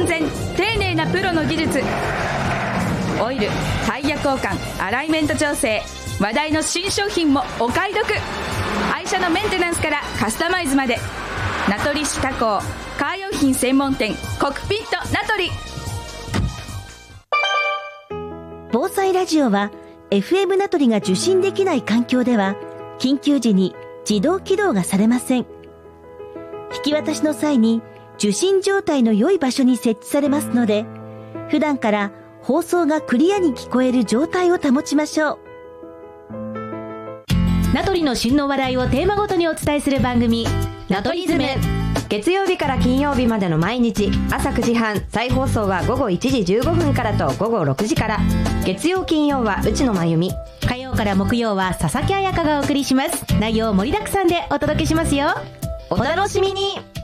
安全丁寧なプロの技術、オイル、タイヤ交換、アライメント調整、話題の新商品もお買い得。愛車のメンテナンスからカスタマイズまで、名取市他工カー用品専門店コクピット名取。 防災ラジオは FM 名取が受信できない環境では緊急時に自動起動がされません。引き渡しの際に受信状態の良い場所に設置されますので、普段から放送がクリアに聞こえる状態を保ちましょう。 名取の旬の話題をテーマごとにお伝えする番組、名取ズム。 月曜日から金曜日までの毎日朝9時半、再放送は午後1時15分からと午後6時から。月曜金曜は内野真由美、 火曜から木曜は佐々木彩香がお送りします。内容盛りだくさんでお届けしますよ。お楽しみに。